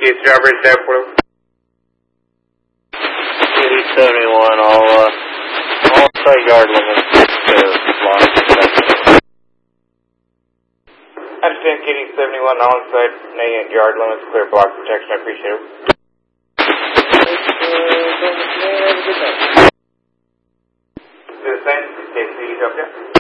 case driver is there for Kitty 71, all side yard limits to block protection. Understand Kitty 71 on-site, yard limits, clear block protection. I appreciate it. Have a good night. Do the same. Casey, you help you?